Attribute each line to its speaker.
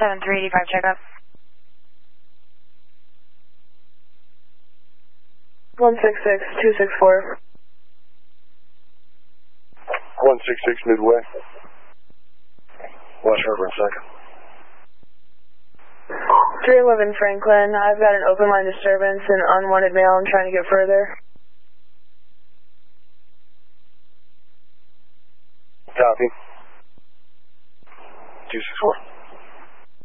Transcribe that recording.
Speaker 1: 7385 checkup.
Speaker 2: 166264.
Speaker 3: 166 Midway. Watch her for a second.
Speaker 2: 311 Franklin, I've got an open line disturbance and unwanted mail. I'm trying to get further.
Speaker 3: Copy. 264.